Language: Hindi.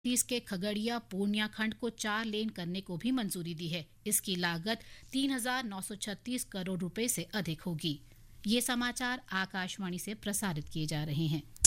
तीस के खगड़िया पूर्णिया खंड को 4 लेन करने को भी मंजूरी दी है। इसकी लागत 3,936 करोड़ रुपए से अधिक होगी। ये समाचार आकाशवाणी से प्रसारित किए जा रहे हैं।